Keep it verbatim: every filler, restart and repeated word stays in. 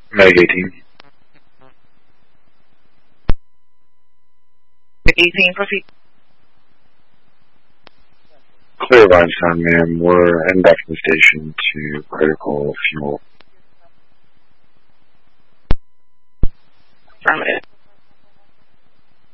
Meg eighteen. eighteen, proceed. Clear Vinestown, ma'am. We're heading back to the station to critical fuel.